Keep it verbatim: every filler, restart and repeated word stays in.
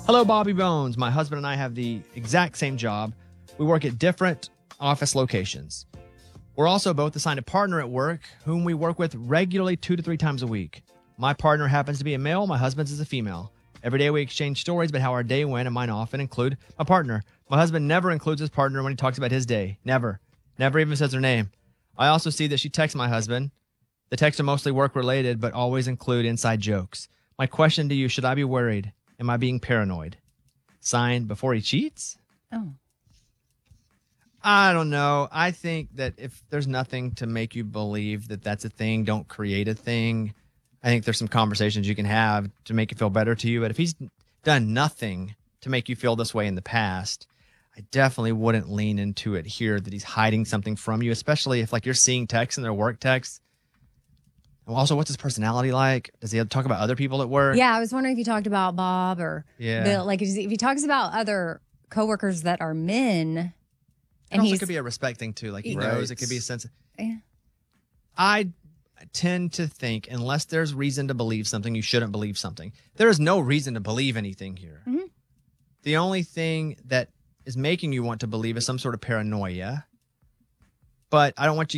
Hello, Bobby Bones. My husband and I have the exact same job. We work at different office locations. We're also both assigned a partner at work whom we work with regularly two to three times a week. My partner happens to be a male. My husband's is a female. Every day we exchange stories about how our day went, and mine often include my partner. My husband never includes his partner when he talks about his day. Never. Never even says her name. I also see that she texts my husband. The texts are mostly work-related, but always include inside jokes. My question to you, should I be worried? Am I being paranoid? Signed, before he cheats? Oh. I don't know. I think that if there's nothing to make you believe that that's a thing, don't create a thing. I think there's some conversations you can have to make it feel better to you. But if he's done nothing to make you feel this way in the past, I definitely wouldn't lean into it here that he's hiding something from you, especially if like you're seeing texts and they're work texts. And also, what's his personality like? Does he talk about other people at work? Yeah, I was wondering if you talked about Bob or Yeah. Bill. Like, if he talks about other coworkers that are men, And and also he's could be a respect thing too. Like he Right. knows it could be a sense of, Yeah. I tend to think unless there's reason to believe something, you shouldn't believe something. There is no reason to believe anything here. Mhm. The only thing that is making you want to believe is some sort of paranoia. But I don't want you